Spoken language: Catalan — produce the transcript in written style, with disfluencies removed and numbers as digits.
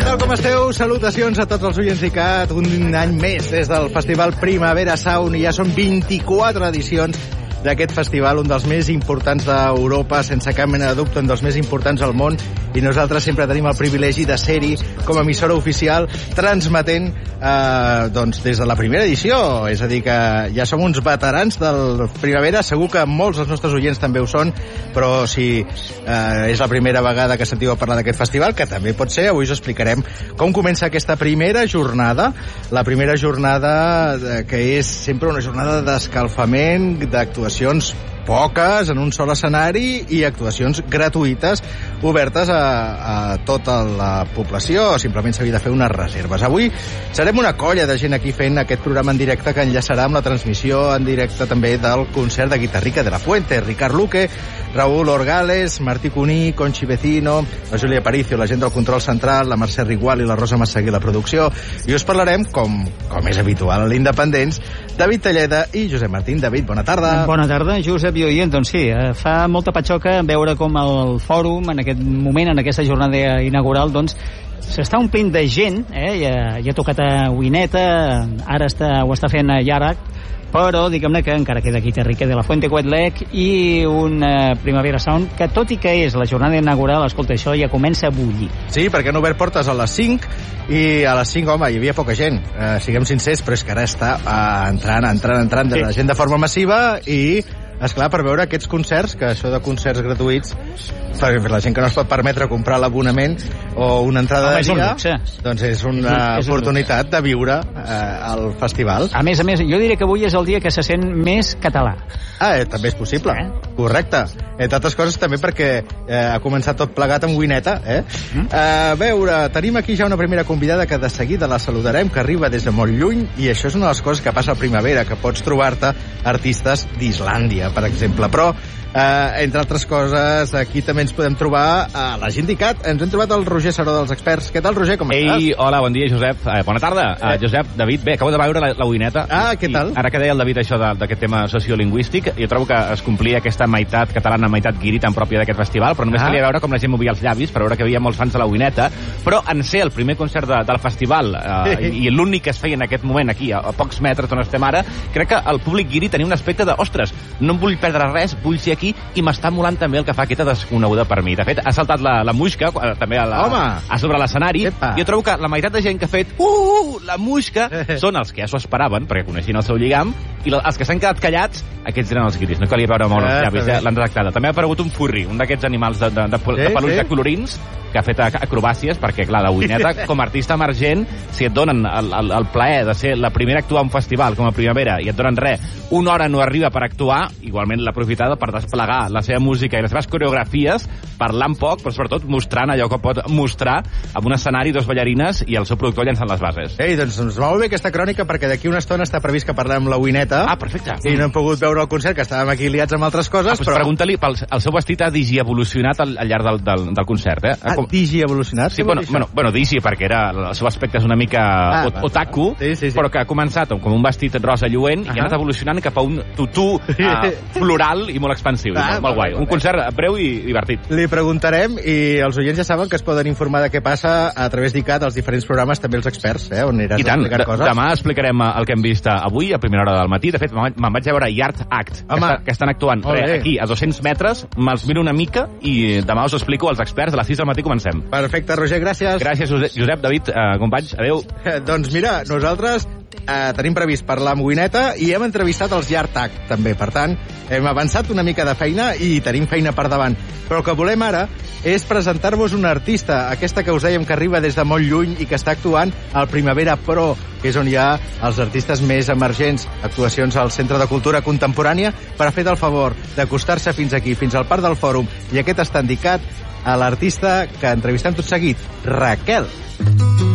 què tal, com esteu? Salutacions a tots els oients d'ICAT. Un any més des del Festival Primavera Sound i ja són 24 edicions d'aquest festival, un dels més importants d'Europa, sense cap mena de dubte, un dels més importants al món, i nosaltres sempre tenim el privilegi de ser-hi com a emissora oficial, transmetent doncs des de la primera edició, és a dir que ja som uns veterans del Primavera, segur que molts dels nostres oients també ho són, però si és la primera vegada que sentiu a parlar d'aquest festival, que també pot ser, avui us explicarem com comença aquesta primera jornada, la primera jornada que és sempre una jornada d'escalfament, d'actuacions poques en un sol escenari i actuacions gratuïtes obertes a tota la població, simplement s'havia de fer unes reserves. Avui serem una colla de gent aquí fent aquest programa en directe que enllaçarà amb la transmissió en directe també del concert de Guitarrica de la Fuente. Ricard Luque, Raúl Orgales, Martí Cuní, Conchi Vecino, la Júlia Aparicio, la gent del control central, la Mercè Rigual i la Rosa Massaguer, la producció, i us parlarem, com és habitual a l'Independents, David Talleda i Josep Martín. David, bona tarda. Bona tarda, Josep i oient. Doncs sí, fa molta patxoca veure com el fòrum, en aquest moment, en aquesta jornada inaugural, doncs, s'està omplint de gent, ja ha tocat a Uineta, ara ho està fent a Llàrec, però diguem-ne que encara queda Guitarrica de la Fuente, Coetlec i un Primavera Sound que, tot i que és la jornada inaugural, escolta, això ja comença a bullir. Sí, perquè han obert portes a les 5 i a les 5, home, hi havia poca gent, siguem sincers, però és que ara està entrant de la gent de forma massiva i esclar, per veure aquests concerts, que això de concerts gratuïts, per la gent que no es pot permetre comprar l'abonament o una entrada de dia, doncs és una oportunitat de viure al festival. A més, jo diria que avui és el dia que se sent més català. També és possible, correcte. Entre altres coses també perquè ha començat tot plegat amb Uineta. A veure, tenim aquí ja una primera convidada que de seguida la saludarem, que arriba des de molt lluny, i això és una de les coses que passa a Primavera, que pots trobar-te artistes d'Islàndia, per exemple, però entre altres coses, aquí també ens podem trobar a la gent d'ICAT. Ens hem trobat el Roger Saró dels Experts. Què tal, Roger, com estàs? Ei, hola, bon dia, Josep. Bona tarda. Josep, David, bé, acabo de veure la Uineta. Què tal? Ara que deia el David això d'aquest tema sociolingüístic, jo trobo que es complia aquesta meitat catalana, meitat guiri tan pròpia d'aquest festival, però només calia veure com la gent movia els llavis per veure que hi havia molts fans de la Uineta, però en ser el primer concert del festival i l'únic que es feia en aquest moment aquí, a pocs metres on estem ara, crec que el públic guiri tenia un aspecte de, ostres, no em vull perdre res, vull ser aquí, i m'està molant també el que fa aquesta desconeguda per mi. De fet, ha saltat la Muixca també a sobre l'escenari. Jo trobo que la meitat de gent que ha fet la Muixca són els que ja s'ho esperaven, perquè coneixien el seu lligam, i els que s'han quedat callats, aquests eren els guiris. No calia veure molt els llavis, l'han detectat. També ha aparegut un furri, un d'aquests animals de peluix de colorins, que ha fet acrobàcies, perquè, clar, la Uineta, com a artista emergent, si et donen el plaer de ser la primera a actuar a un festival com a Primavera i et donen una hora no arriba per actuar, igualment l'ha aprofitada per desplegar la seva música i les seves coreografies, parlant poc, però sobretot mostrant allò que pot mostrar amb un escenari, dos ballarines i el seu productor llançant les bases. Ei, doncs ens va molt bé aquesta crònica, perquè d'aquí una estona està previst que parlem amb la Uineta. Perfecte. I no hem pogut veure el concert, que estàvem aquí liats amb altres coses, però pregunta-li, el seu vestit ha digievolucionat al llarg del concert, digievolucionat? Sí, bueno, digi, perquè el seu aspecte és una mica otaku, però que ha començat com un vestit rosa lluent i ha anat evolucionant cap a un tutú floral i molt expansiu. Molt guai. Un concert breu i divertit. Li preguntarem, i els oients ja saben que es poden informar de què passa a través d'ICAT, als diferents programes, també els experts, on aniràs a explicar coses. Demà explicarem el que hem vist avui, a primera hora del matí. De fet, me'n vaig veure Yard Act, que estan actuant aquí, a 200 metres, me'ls miro una mica i demà us explico als experts. A les 6 del matí comencem. Perfecte, Roger, gràcies. Gràcies, Josep, David, companys, adeu. Doncs mira, nosaltres tenim previst parlar amb Uineta i hem entrevistat els Yard Act, també. Per tant, hem avançat una mica de feina i tenim feina per davant. Però el que volem ara és presentar-vos una artista, aquesta que us dèiem que arriba des de molt lluny i que està actuant al Primavera Pro, que és on hi ha els artistes més emergents, actuacions al Centre de Cultura Contemporània, per a fer el favor d'acostar-se fins aquí, fins al Parc del Fòrum, i aquest està indicat a l'artista que entrevistem tot seguit, Raquel.